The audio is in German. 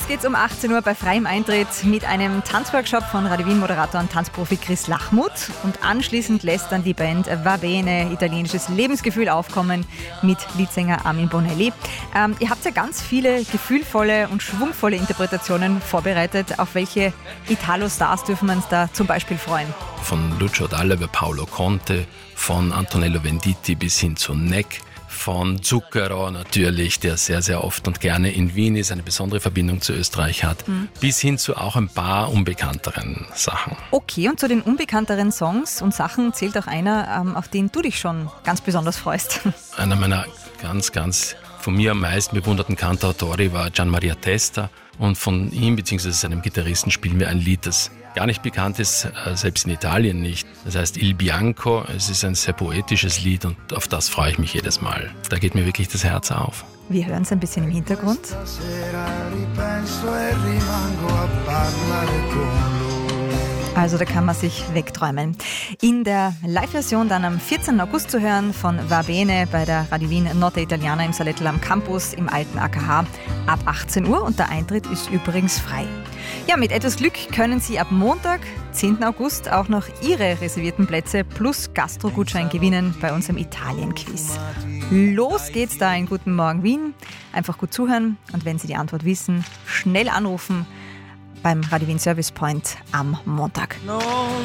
Los geht's um 18 Uhr bei freiem Eintritt mit einem Tanzworkshop von Radio Wien-Moderator und Tanzprofi Chris Lachmuth. Und anschließend lässt dann die Band Va Bene italienisches Lebensgefühl aufkommen mit Leadsänger Armin Bonelli. Ihr habt ja ganz viele gefühlvolle und schwungvolle Interpretationen vorbereitet. Auf welche Italo-Stars dürfen wir uns da zum Beispiel freuen? Von Lucio Dalla über Paolo Conte, von Antonello Venditti bis hin zu Neck, von Zucchero natürlich, der sehr, sehr oft und gerne in Wien ist, eine besondere Verbindung zu Österreich hat, bis hin zu auch ein paar unbekannteren Sachen. Okay, und zu den unbekannteren Songs und Sachen zählt auch einer, auf den du dich schon ganz besonders freust. Einer meiner ganz von mir am meisten bewunderten Cantautori war Gian Maria Testa, und von ihm bzw. seinem Gitarristen spielen wir ein Lied, das gar nicht bekannt ist, selbst in Italien nicht. Das heißt Il Bianco. Es ist ein sehr poetisches Lied und auf das freue ich mich jedes Mal. Da geht mir wirklich das Herz auf. Wir hören es ein bisschen im Hintergrund. Also da kann man sich wegträumen. In der Live-Version dann am 14. August zu hören von Va Bene bei der Radio Wien Notte Italiana im Salettel am Campus im alten AKH ab 18 Uhr und der Eintritt ist übrigens frei. Ja, mit etwas Glück können Sie ab Montag, 10. August, auch noch Ihre reservierten Plätze plus Gastro-Gutschein gewinnen bei unserem Italien-Quiz. Los geht's da in Guten Morgen Wien. Einfach gut zuhören und wenn Sie die Antwort wissen, schnell anrufen beim Radio Wien Service Point am Montag.